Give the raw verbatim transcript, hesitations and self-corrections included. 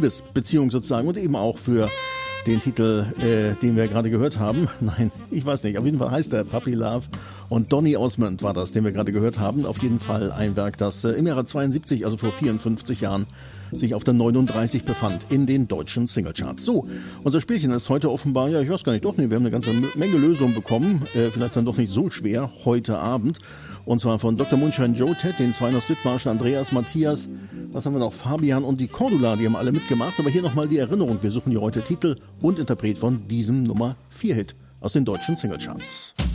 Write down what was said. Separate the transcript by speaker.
Speaker 1: Liebesbeziehung sozusagen und eben auch für den Titel, äh, den wir gerade gehört haben. Nein, ich weiß nicht. Auf jeden Fall heißt er Puppy Love. Und Donny Osmond war das, den wir gerade gehört haben. Auf jeden Fall ein Werk, das äh, im Jahre zweiundsiebzig, also vor vierundfünfzig Jahren, sich auf der neununddreißig befand in den deutschen Singlecharts. So, unser Spielchen ist heute offenbar, ja, ich weiß gar nicht, doch, nee, wir haben eine ganze Menge Lösungen bekommen. Äh, vielleicht dann doch nicht so schwer heute Abend. Und zwar von Doktor Moonshine Joe, Ted, den Zweiners Dithmarschen, Andreas, Matthias, was haben wir noch, Fabian und die Cordula, die haben alle mitgemacht. Aber hier nochmal die Erinnerung, wir suchen hier heute Titel und Interpret von diesem Nummer vier Hit aus den deutschen Singlecharts.